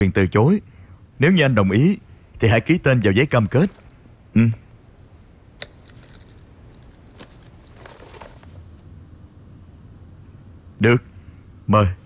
quyền từ chối. Nếu như anh đồng ý thì hãy ký tên vào giấy cam kết. Được, mời.